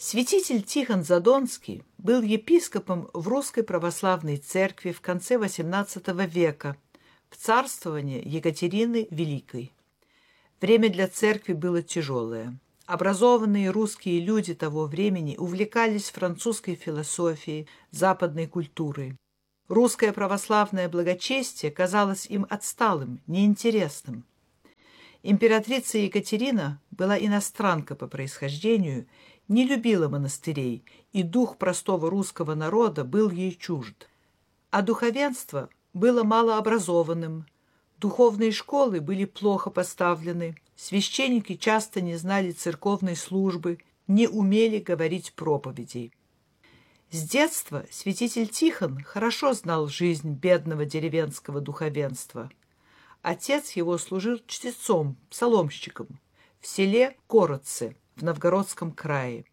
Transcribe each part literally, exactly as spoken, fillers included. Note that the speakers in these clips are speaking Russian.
Святитель Тихон Задонский был епископом в Русской Православной Церкви в конце восемнадцатого века, в царствование Екатерины Великой. Время для церкви было тяжелое. Образованные русские люди того времени увлекались французской философией, западной культурой. Русское православное благочестие казалось им отсталым, неинтересным. Императрица Екатерина была иностранка по происхождению, не любила монастырей, и дух простого русского народа был ей чужд. А духовенство было малообразованным, духовные школы были плохо поставлены, священники часто не знали церковной службы, не умели говорить проповедей. С детства святитель Тихон хорошо знал жизнь бедного деревенского духовенства. Отец его служил чтецом, псаломщиком в селе Кородцы в Новгородском крае.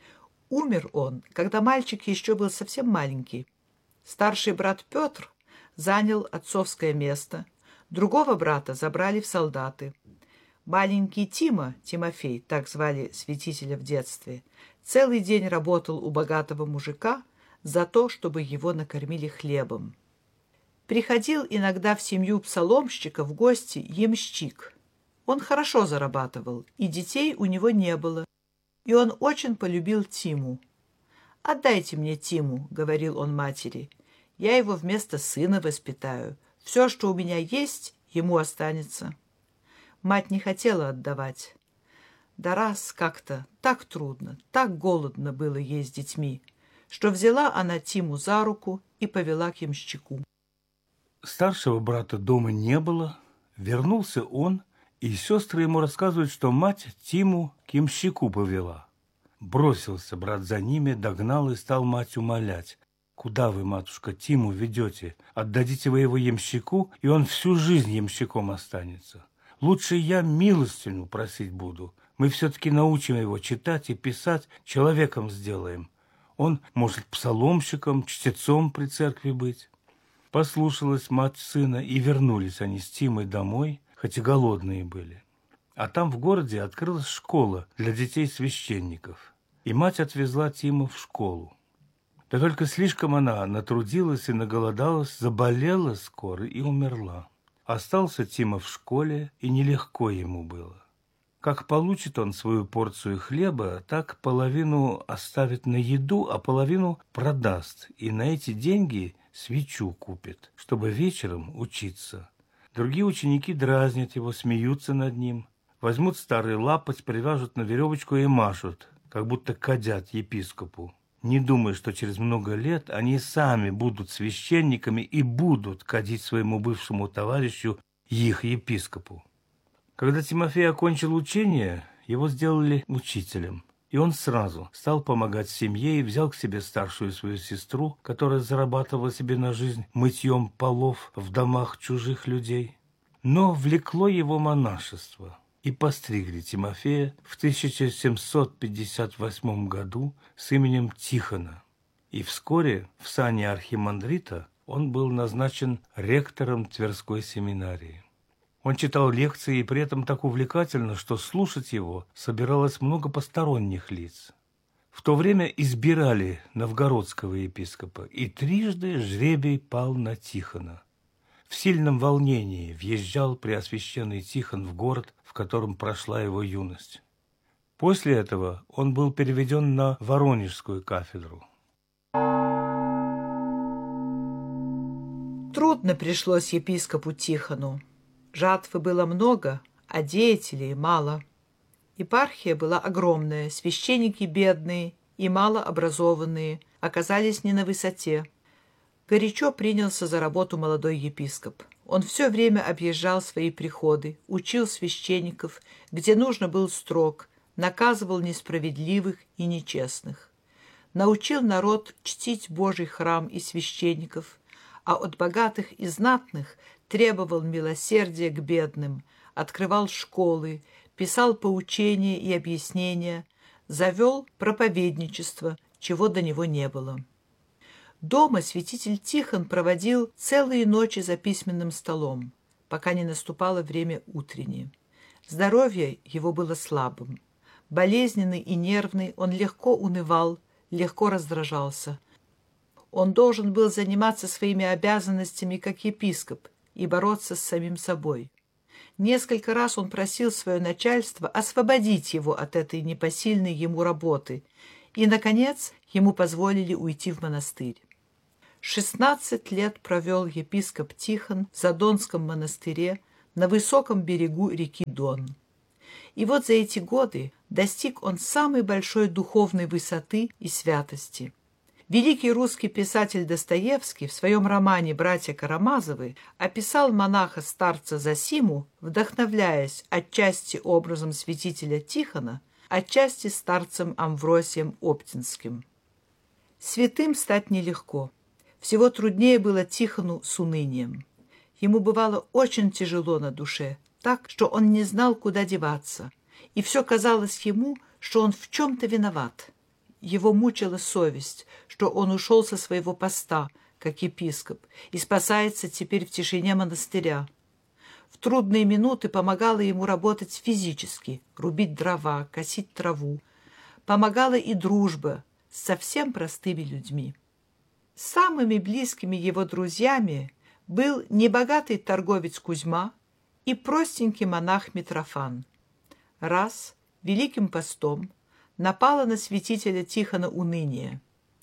Умер он, когда мальчик еще был совсем маленький. Старший брат Петр занял отцовское место, другого брата забрали в солдаты. Маленький Тима, Тимофей, так звали святителя в детстве, целый день работал у богатого мужика за то, чтобы его накормили хлебом. Приходил иногда в семью псаломщика в гости ямщик. Он хорошо зарабатывал, и детей у него не было, и он очень полюбил Тиму. «Отдайте мне Тиму», — говорил он матери, — «я его вместо сына воспитаю. Все, что у меня есть, ему останется». Мать не хотела отдавать. Да раз как-то так трудно, так голодно было ей с детьми, что взяла она Тиму за руку и повела к ямщику. Старшего брата дома не было, вернулся он, и сестры ему рассказывают, что мать Тиму к ямщику повела. Бросился брат за ними, догнал и стал мать умолять. «Куда вы, матушка, Тиму ведете? Отдадите вы его ямщику, и он всю жизнь ямщиком останется. Лучше я милостыню просить буду. Мы все-таки научим его читать и писать, человеком сделаем. Он может псаломщиком, чтецом при церкви быть». Послушалась мать сына, и вернулись они с Тимой домой, хоть и голодные были. А там в городе открылась школа для детей священников, и мать отвезла Тиму в школу. Да только слишком она натрудилась и наголодалась, заболела скоро и умерла. Остался Тима в школе, и нелегко ему было. Как получит он свою порцию хлеба, так половину оставит на еду, а половину продаст, и на эти деньги свечу купит, чтобы вечером учиться. Другие ученики дразнят его, смеются над ним, возьмут старый лапоть, привяжут на веревочку и машут, как будто кадят епископу, не думая, что через много лет они сами будут священниками и будут кадить своему бывшему товарищу, их епископу. Когда Тимофей окончил учение, его сделали учителем, и он сразу стал помогать семье и взял к себе старшую свою сестру, которая зарабатывала себе на жизнь мытьем полов в домах чужих людей. Но влекло его монашество, и постригли Тимофея в тысяча семьсот пятьдесят восьмом году с именем Тихона. И вскоре в сане архимандрита он был назначен ректором Тверской семинарии. Он читал лекции и при этом так увлекательно, что слушать его собиралось много посторонних лиц. В то время избирали новгородского епископа, и трижды жребий пал на Тихона. В сильном волнении въезжал преосвященный Тихон в город, в котором прошла его юность. После этого он был переведен на Воронежскую кафедру. Трудно пришлось епископу Тихону. Жатвы было много, а деятелей мало. Епархия была огромная, священники бедные и малообразованные оказались не на высоте. Горячо принялся за работу молодой епископ. Он все время объезжал свои приходы, учил священников, где нужно был строг, наказывал несправедливых и нечестных. Научил народ чтить Божий храм и священников, а от богатых и знатных требовал милосердия к бедным, открывал школы, писал поучения и объяснения, завел проповедничество, чего до него не было. Дома святитель Тихон проводил целые ночи за письменным столом, пока не наступало время утреннее. Здоровье его было слабым. Болезненный и нервный, он легко унывал, легко раздражался. Он должен был заниматься своими обязанностями как епископ и бороться с самим собой. Несколько раз он просил свое начальство освободить его от этой непосильной ему работы, и, наконец, ему позволили уйти в монастырь. Шестнадцать лет провел епископ Тихон в Задонском монастыре на высоком берегу реки Дон. И вот за эти годы достиг он самой большой духовной высоты и святости. Великий русский писатель Достоевский в своем романе «Братья Карамазовы» описал монаха-старца Зосиму, вдохновляясь отчасти образом святителя Тихона, отчасти старцем Амвросием Оптинским. Святым стать нелегко. Всего труднее было Тихону с унынием. Ему бывало очень тяжело на душе, так, что он не знал, куда деваться, и все казалось ему, что он в чем-то виноват. Его мучила совесть, что он ушел со своего поста, как епископ, и спасается теперь в тишине монастыря. В трудные минуты помогала ему работать физически, рубить дрова, косить траву. Помогала и дружба с совсем простыми людьми. Самыми близкими его друзьями был небогатый торговец Кузьма и простенький монах Митрофан. Раз, великим постом, напало на святителя Тихона уныние.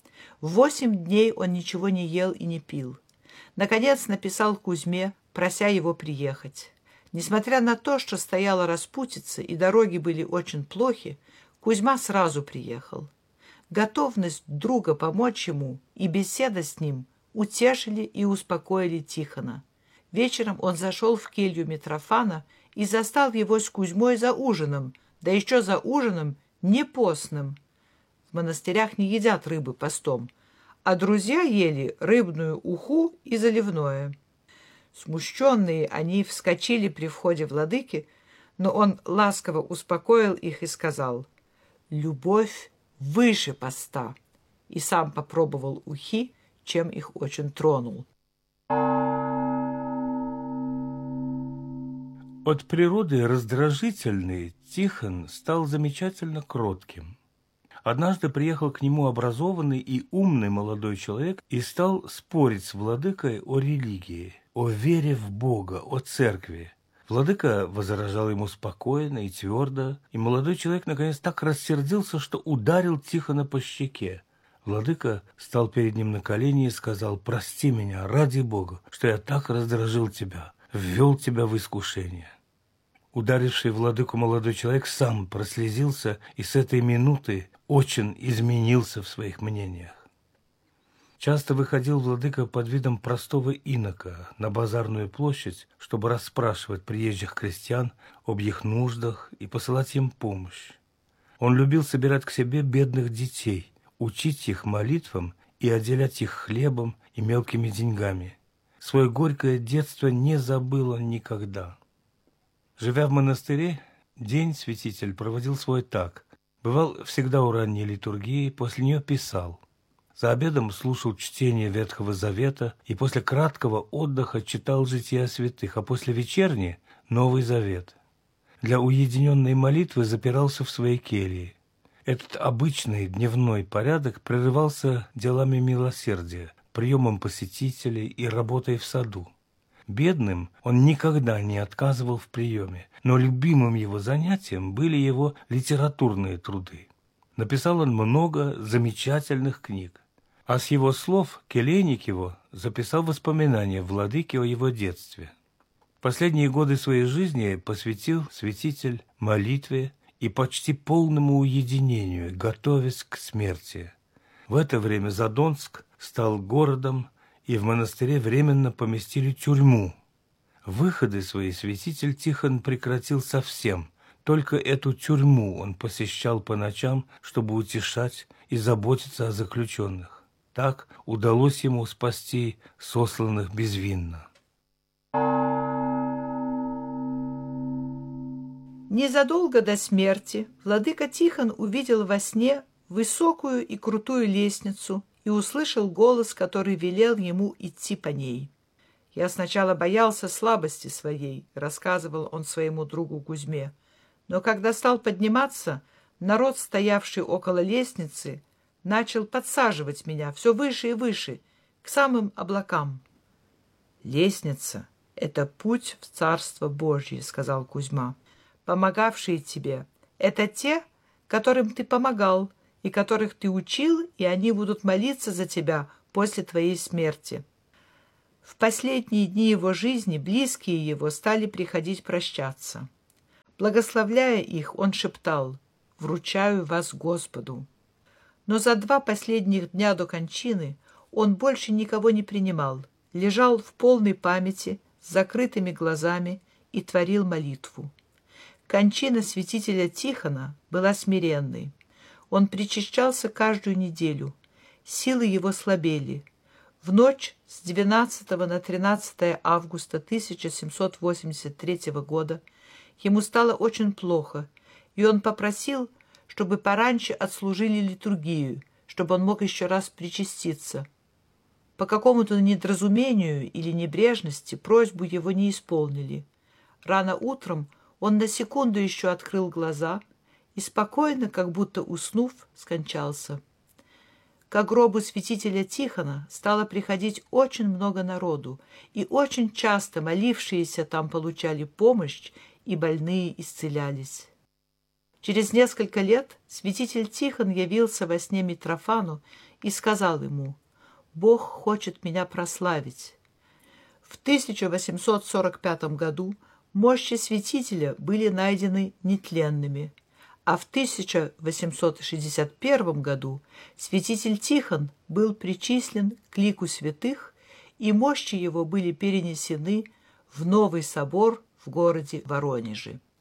Восемь дней он ничего не ел и не пил. Наконец написал Кузьме, прося его приехать. Несмотря на то, что стояла распутица и дороги были очень плохи, Кузьма сразу приехал. Готовность друга помочь ему и беседа с ним утешили и успокоили Тихона. Вечером он зашел в келью Митрофана и застал его с Кузьмой за ужином, да еще за ужином не постным. В монастырях не едят рыбы постом, а друзья ели рыбную уху и заливное. Смущенные они вскочили при входе владыки, но он ласково успокоил их и сказал: «Любовь выше поста», и сам попробовал ухи, чем их очень тронул. От природы раздражительный Тихон стал замечательно кротким. Однажды приехал к нему образованный и умный молодой человек и стал спорить с владыкой о религии, о вере в Бога, о церкви. Владыка возражал ему спокойно и твердо, и молодой человек наконец так рассердился, что ударил Тихона по щеке. Владыка стал перед ним на колени и сказал: «Прости меня, ради Бога, что я так раздражил тебя, ввел тебя в искушение». Ударивший владыку молодой человек сам прослезился и с этой минуты очень изменился в своих мнениях. Часто выходил владыка под видом простого инока на базарную площадь, чтобы расспрашивать приезжих крестьян об их нуждах и посылать им помощь. Он любил собирать к себе бедных детей, учить их молитвам и отделять их хлебом и мелкими деньгами. Свое горькое детство не забыл он никогда. Живя в монастыре, день святитель проводил свой так. Бывал всегда у ранней литургии, после нее писал. За обедом слушал чтение Ветхого Завета и после краткого отдыха читал жития святых, а после вечерни – Новый Завет. Для уединенной молитвы запирался в своей келье. Этот обычный дневной порядок прерывался делами милосердия, приемом посетителей и работой в саду. Бедным он никогда не отказывал в приеме, но любимым его занятием были его литературные труды. Написал он много замечательных книг, а с его слов келейник его записал воспоминания владыки о его детстве. Последние годы своей жизни посвятил святитель молитве и почти полному уединению, готовясь к смерти. В это время Задонск стал городом, и в монастыре временно поместили тюрьму. Выходы свои святитель Тихон прекратил совсем, только эту тюрьму он посещал по ночам, чтобы утешать и заботиться о заключенных. Так удалось ему спасти сосланных безвинно. Незадолго до смерти владыка Тихон увидел во сне высокую и крутую лестницу и услышал голос, который велел ему идти по ней. «Я сначала боялся слабости своей», — рассказывал он своему другу Кузьме, «но когда стал подниматься, народ, стоявший около лестницы, начал подсаживать меня все выше и выше, к самым облакам. «Лестница — это путь в Царство Божье», — сказал Кузьма. «Помогавшие тебе — это те, которым ты помогал, и которых ты учил, и они будут молиться за тебя после твоей смерти». В последние дни его жизни близкие его стали приходить прощаться. Благословляя их, он шептал: «Вручаю вас Господу». Но за два последних дня до кончины он больше никого не принимал, лежал в полной памяти, с закрытыми глазами и творил молитву. Кончина святителя Тихона была смиренной. Он причащался каждую неделю. Силы его слабели. В ночь с двенадцатого на тринадцатое августа тысяча семьсот восемьдесят третьего года ему стало очень плохо, и он попросил, чтобы пораньше отслужили литургию, чтобы он мог еще раз причаститься. По какому-то недоразумению или небрежности просьбу его не исполнили. Рано утром он на секунду еще открыл глаза и спокойно, как будто уснув, скончался. К гробу святителя Тихона стало приходить очень много народу, и очень часто молившиеся там получали помощь, и больные исцелялись. Через несколько лет святитель Тихон явился во сне Митрофану и сказал ему: «Бог хочет меня прославить». В тысяча восемьсот сорок пятом году мощи святителя были найдены нетленными, а в тысяча восемьсот шестьдесят первом году святитель Тихон был причислен к лику святых, и мощи его были перенесены в новый собор в городе Воронеже.